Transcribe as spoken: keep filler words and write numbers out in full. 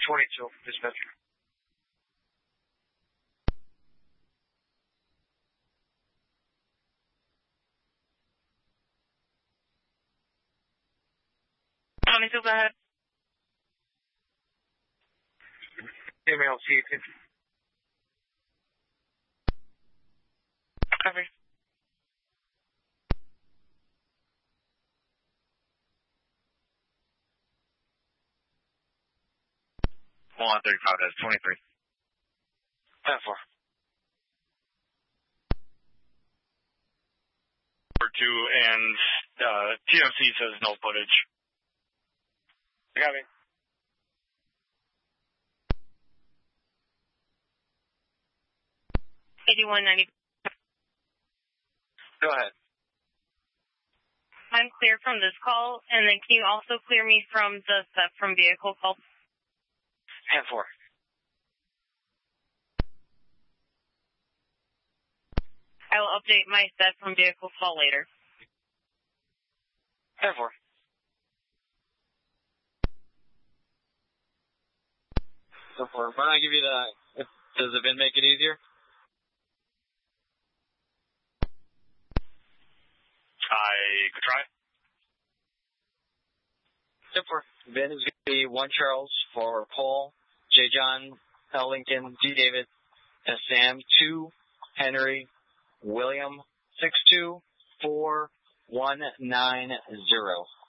twenty-two, dispatcher. twenty-two, go ahead. Email C fifty. Copy. one thirty-five, that's twenty-three. ten four. Number two, and uh, T M C says no footage. Copy. eighty-one ninety. Go ahead. I'm clear from this call, and then can you also clear me from the theft from vehicle call? ten four. I will update my theft from vehicle call later. ten four. ten four. Why don't I give you the... Does the V I N make it easier? I could try. ten four. V I N is going to be one Charles for Paul, J. John, L. Lincoln, D. David, S. Sam, two Henry, William, six two four one nine zero.